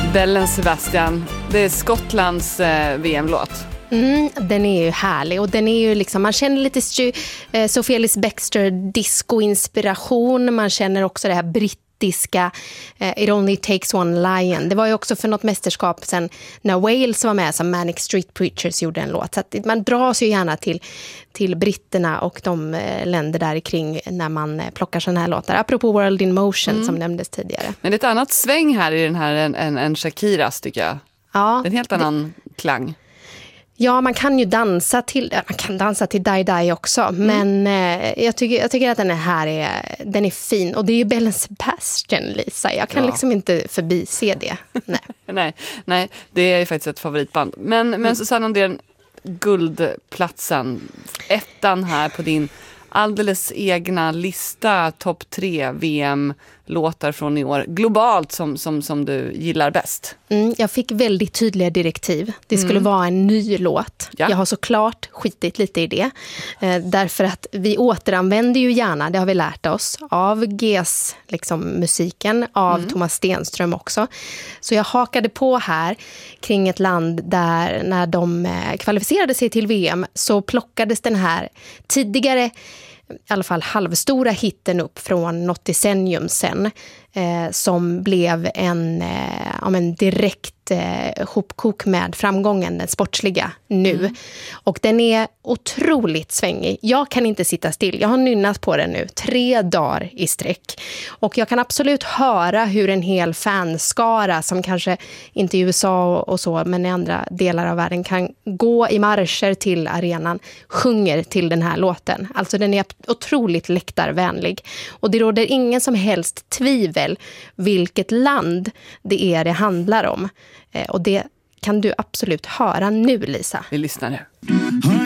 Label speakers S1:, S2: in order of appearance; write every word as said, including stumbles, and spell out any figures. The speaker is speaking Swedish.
S1: Bellen Sebastian, det är Skottlands eh, V M-låt.
S2: Mm, den är ju härlig och den är ju liksom, man känner lite stu, eh, Sophie Ellis-Bextor disco-inspiration, man känner också det här brittiska eh, It Only Takes One Lion. Det var ju också för något mästerskap sen när Wales var med som Manic Street Preachers gjorde en låt. Så att man dras ju gärna till, till britterna och de eh, länder där kring när man eh, plockar såna här låtar. Apropå World in Motion mm. som nämndes tidigare.
S1: Men det är ett annat sväng här i den här än, än, än Shakiras tycker jag.
S2: Ja,
S1: en helt annan det... klang.
S2: Ja, man kan ju dansa till man kan dansa till Die Die också, mm. men eh, jag tycker jag tycker att den här är den är fin och det är ju Bellen Sebastian, Lisa. Jag kan ja. liksom inte förbise det. Nej.
S1: nej, nej, det är ju faktiskt ett favoritband. Men men mm. Susanne Andrén, guldplatsen, ettan här på din alldeles egna lista, topp tre V M-låtar från i år globalt som, som, som du gillar bäst.
S2: Mm, jag fick väldigt tydliga direktiv. Det skulle mm. vara en ny låt. Ja. Jag har såklart skitit lite i det. Eh, därför att vi återanvänder ju gärna, det har vi lärt oss, av G S liksom, musiken, av mm. Thomas Stenström också. Så jag hakade på här kring ett land där när de eh, kvalificerade sig till V M så plockades den här tidigare i alla fall halvstora hitten upp från något decennium sen eh, som blev en, eh, ja, en direkt eh, hopkok med framgången, den sportsliga nu. Mm. Och den är otroligt svängig. Jag kan inte sitta still. Jag har nynnat på den nu tre dagar i sträck. Och jag kan absolut höra hur en hel fanskara som kanske inte i U S A och, och så, men i andra delar av världen kan gå i marscher till arenan, sjunger till den här låten. Alltså den är otroligt läktarvänlig. Och det råder ingen som helst tvivel vilket land det är det handlar om. Eh, och det kan du absolut höra nu, Lisa.
S1: Vi lyssnar nu.